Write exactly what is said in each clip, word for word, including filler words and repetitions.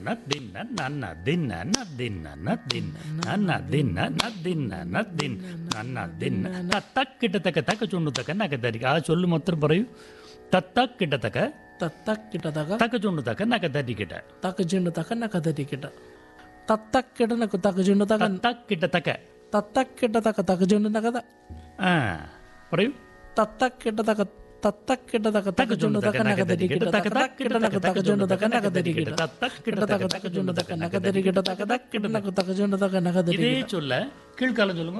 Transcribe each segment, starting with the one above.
தின்ன நன்ன தின்ன ந தின்ன ந தின்ன நன்ன தின்ன ந தின்ன ந தின் நன்ன தின்ன തത്തക്കിട്ടത്തക്ക തക്ക ചുണ്ടുത്തക്ക നക്ക തരിക ആ ചൊല്ലു മൊത്തം പറയൂ തത്തക്കിട്ടത്തക്ക തത്തക്കിട്ടതക തക്ക ചുണ്ടുത്തക്ക നക്ക തരിക്കിട്ട തക്കജുണ്ടുതക നക്കതരിക്കിട്ട തത്തക്കിടനക്ക് തക്കജുണ്ടുതക തത്തക്കിട്ടത്തക്ക തത്തക്കിട്ടതക തക്കജുണ്ടുതക ആ പറയൂ തത്തക്കിട്ടതക തത്തക്കിട്ടതക തക്കജുണ്ടുതക നക്കതരിക്കിട്ട തക്കതക്കിടനക്ക് തക്കജുണ്ടുതക നക്കതരിക്കിട്ട തത്തക്കിട്ടതക തക്കജുണ്ടുതക നക്കതരിക്കിട്ട തക്കതക്കിടനക്ക് തക്കജുണ്ടുതക இதே നക്കതരിക്കിട്ട சொல்ல கீழ்காலம் சொல்லுங்க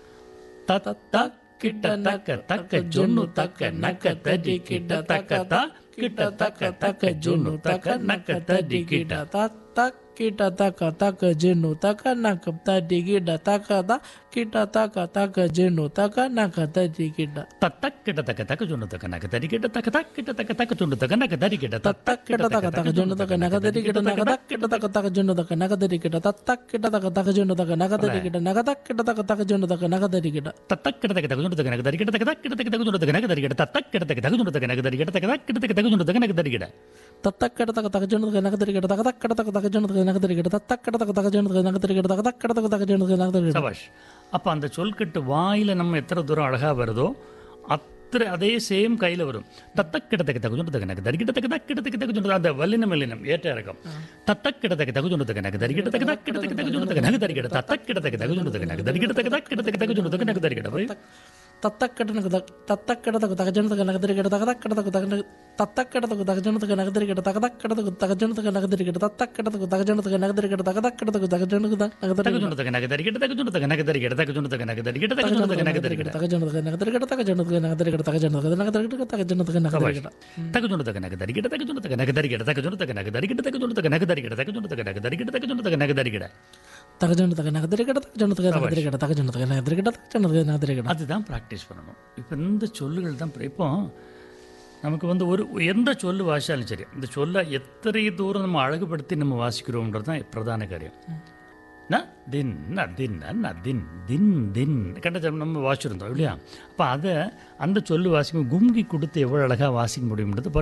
தத்த கிட்ட தக்க தக்க ஜொன்னு தக்க நக்க தடி கிட்ட தக்க தா கிட்ட தக்க தக்க ஜொன்னு தக்க நக்க தடி கிட்ட kita taka taka jenu taka naka tadi kita taka ta kita taka taka jenu taka naka tadi kita தத்த கிட்ட தக்க தக்க ஜொன்னு தக்க நக்க தடி கிட்ட தக்க தக்க கிட்ட தக்க தக்க ஜொன்னு தக்க நக்க தடி கிட்ட tatak kita taka taka jenu taka naka tadi kita naka tak kita taka taka jenu taka naka tadi kita tatak kita taka taka jenu taka naka tadi kita naka tak kita taka taka jenu taka naka tadi kita தத்த கிட்ட தக்க தக்க ஜொன்னு தக்க நக்க தடி கிட்ட தக்க தக்க கிட்ட தக்க தக்க ஜொன்னு தக்க நக்க தடி கிட்ட தத்த கிட்ட தக்க தக்க ஜொன்னு தக்க நக்க தடி கிட்ட தக்க தக்க கிட்ட தக்க தக்க ஜொன்னு தக்க நக்க தடி கிட்ட tatak kita taka taka jenu taka naka tadi kita taka tak kita taka taka jenu taka naka tadi kita tatak kita taka taka jenu taka naka tadi kita taka tak kita taka taka jenu taka naka tadi kita சபாஷ். அப்போ அந்த சொல்கட்டு வாயில் நம்ம எத்தனை தூரம் அழகாக வருதோ அத்தனை அதே சேம் கையில் வரும். தத்தக்கிட்ட தக்க தகு சொன்ன தக்க நக்கு தரிக்கிட்ட தக்க தக்கிட்ட தக்க தக்க சொன்னது அந்த வல்லினம் வல்லினம் ஏற்ற இறக்கம். தத்தக்கிட்ட தக்க தகு சொன்ன தக்க நக்கு தரிக்கிட்ட தக்க தக்கிட்ட தக்க தக்க சொன்ன தக்க நக்கு தரிக்கிட்ட தத்தக்கிட்ட தக்க தகு சொன்ன தக்க நக்கு தரிக்கிட்ட தக்க தக்கிட்ட தக்க தக்க சொன்ன தக்க நக்கு தரிக்கிட்ட tatak kita nak tatak kita tak tak jenu tak nak tadi kita tak tak kita tak tatak kita tak tak jenu tak nak tadi kita tak tak kita tak tak jenu tak nak tadi kita tatak kita tak tak jenu tak nak tadi kita tak tak kita tak tak jenu tak nak tadi தகு சொன்ன தக்க நக்கு தரிக்கிட்ட தக்க சொன்ன தக்க நக்கு தரிக்கிட்ட தக்க சொன்ன தக்க நக்கு தரிக்கிட்ட தக்க சொன்ன தக்க நக்கு தரிக்கிட்ட tak jenu tak nak tadi kita tak jenu tak nak tadi kita tak jenu tak nak tadi kita tak jenu tak nak tadi kita தகு சொன்ன தக்க நக்கு தரிக்கிட்ட தக்க சொன்ன தக்க நக்கு தரிக்கிட்ட தக்க சொன்ன தக்க நக்கு தரிக்கிட்ட தக்க சொன்ன தக்க நக்கு தரிக்கிட்ட தக்க சொன்ன தக்க நக்கு தரிக்கிட்ட தக்க சொன்ன தக்க நக்கு தரிக்கிட்ட tak jenu tak nak tadi kita tak jenu tak nak tadi kita tak jenu tak nak tadi kita tak jenu tak nak tadi kita அதுதான் ப்ராக்டிஸ் பண்ணணும். இப்போ இந்த சொல்லுகள் தான் இப்போ நமக்கு வந்து ஒரு எந்த சொல்லு வாசிச்சாலும் சரி இந்த சொல்லை எத்தனை தூரம் நம்ம அழகுபடுத்தி நம்ம வாசிக்கிறோம்ன்றது தான் பிரதான காரியம். ந தின் ந தின் ந தின் தின் தின் கண்ட நம்ம வாசிச்சிருந்தோம் இல்லையா? அப்போ அதை அந்த சொல்லு வாசிக்கும் கும்கி கொடுத்து எவ்வளோ அழகாக வாசிக்க முடியும்ன்றது